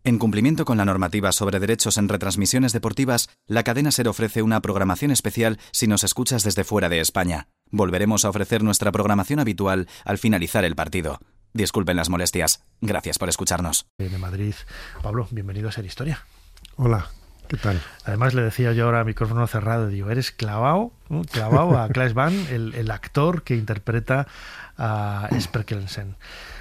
En cumplimiento con la normativa sobre derechos en retransmisiones deportivas, la cadena SER ofrece una programación especial si nos escuchas desde fuera de España. Volveremos a ofrecer nuestra programación habitual al finalizar el partido. Disculpen las molestias. Gracias por escucharnos. De Madrid. Pablo, bienvenido a SER Historia. Hola, ¿qué tal? Además le decía yo ahora a micrófono cerrado, digo, eres clavado a Klaas Van, el actor que interpreta a Spreckelsen.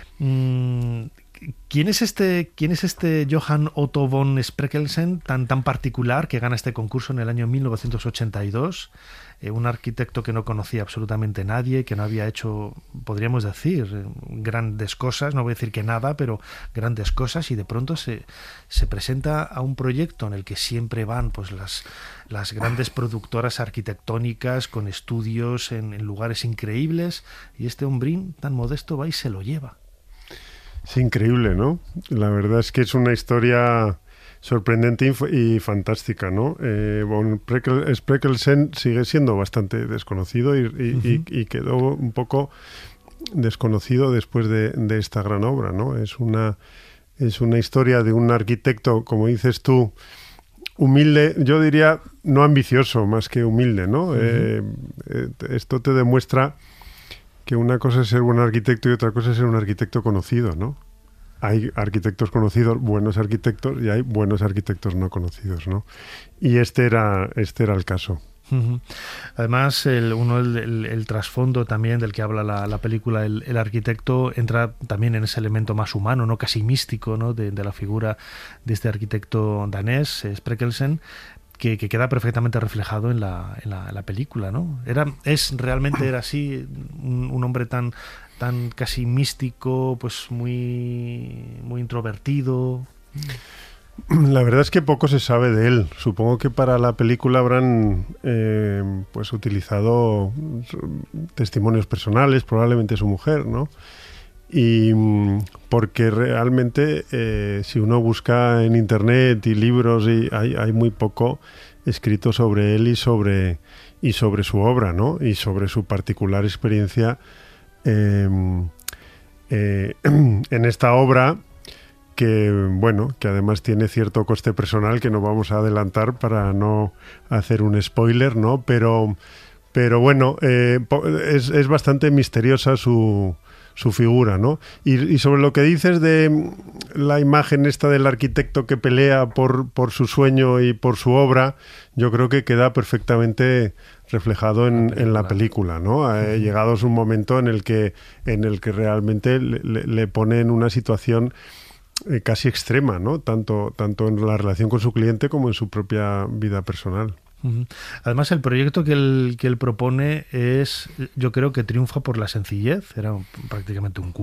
¿Quién es este Johann Otto von Spreckelsen tan particular que gana este concurso en el año 1982? Un arquitecto que no conocía absolutamente nadie, que no había hecho, podríamos decir, grandes cosas, no voy a decir que nada, pero grandes cosas, y de pronto se presenta a un proyecto en el que siempre van pues las grandes productoras arquitectónicas con estudios en lugares increíbles, y este hombrín tan modesto va y se lo lleva. Es increíble, ¿no? La verdad es que es una historia sorprendente y fantástica, ¿no? Von Spreckelsen sigue siendo bastante desconocido y quedó un poco desconocido después de esta gran obra, ¿no? Es una historia de un arquitecto, como dices tú, humilde, yo diría no ambicioso, más que humilde, ¿no? Esto te demuestra que una cosa es ser buen arquitecto y otra cosa es ser un arquitecto conocido, ¿no? Hay arquitectos conocidos, buenos arquitectos, y hay buenos arquitectos no conocidos, ¿no? Y este era el caso. Además, el trasfondo también del que habla la película, el arquitecto, entra también en ese elemento más humano, ¿no? Casi místico, ¿no? de la figura de este arquitecto danés, Spreckelsen, que queda perfectamente reflejado en la película, ¿no? Realmente era así, un hombre tan casi místico, pues muy introvertido. La verdad es que poco se sabe de él. Supongo que para la película habrán pues utilizado testimonios personales, probablemente su mujer, ¿no? Y porque realmente si uno busca en internet y libros, hay muy poco escrito sobre él y sobre su obra, ¿no? Y sobre su particular experiencia en esta obra, que además tiene cierto coste personal que no vamos a adelantar para no hacer un spoiler, ¿no? Pero bueno, es bastante misteriosa su figura, ¿no? Y sobre lo que dices de la imagen esta del arquitecto que pelea por su sueño y por su obra, yo creo que queda perfectamente reflejado en la película, ¿no? Llegados un momento en el que realmente le pone en una situación casi extrema, ¿no? Tanto en la relación con su cliente como en su propia vida personal. Además, el proyecto que él propone yo creo que triunfa por la sencillez. Era prácticamente un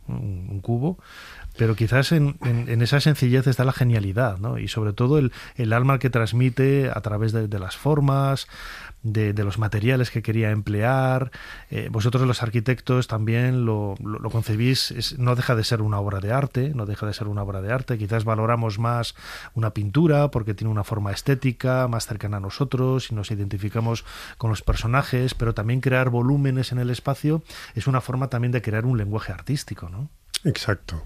cubo, pero quizás en esa sencillez está la genialidad, ¿no? Y sobre todo el alma que transmite a través de las formas, de los materiales que quería emplear. Vosotros los arquitectos también lo concebís, no deja de ser una obra de arte, quizás valoramos más una pintura porque tiene una forma estética más cercana a nosotros y nos identificamos con los personajes, pero también crear volúmenes en el espacio es una forma también de crear un lenguaje artístico, ¿no? Exacto.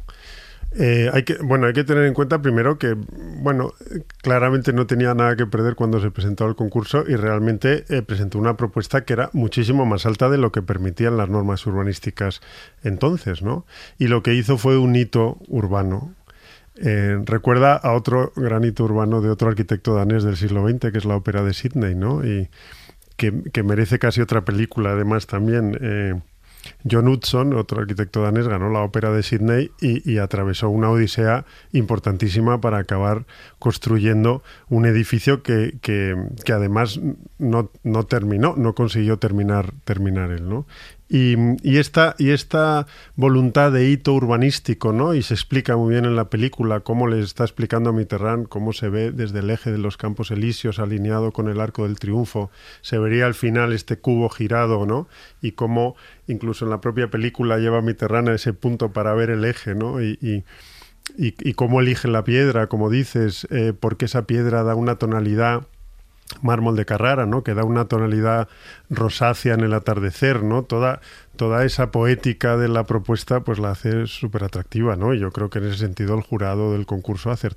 Hay que tener en cuenta primero que, claramente no tenía nada que perder cuando se presentó al concurso y realmente presentó una propuesta que era muchísimo más alta de lo que permitían las normas urbanísticas entonces, ¿no? Y lo que hizo fue un hito urbano. Recuerda a otro gran hito urbano de otro arquitecto danés del siglo XX, que es la Ópera de Sídney, ¿no? Y que merece casi otra película, además, también. John Utzon, otro arquitecto danés, ganó la Ópera de Sídney y atravesó una odisea importantísima para acabar construyendo un edificio que además no consiguió terminar él, ¿no? Y esta voluntad de hito urbanístico, ¿no? Y se explica muy bien en la película cómo le está explicando a Mitterrand cómo se ve desde el eje de los Campos Elíseos alineado con el Arco del Triunfo. Se vería al final este cubo girado, ¿no? Y cómo incluso en la propia película lleva a Mitterrand a ese punto para ver el eje, ¿no? Y cómo elige la piedra, como dices, porque esa piedra da una tonalidad mármol de Carrara, ¿no? Que da una tonalidad rosácea en el atardecer, ¿no? Toda esa poética de la propuesta pues la hace súper atractiva, ¿no? Y yo creo que en ese sentido el jurado del concurso acertó.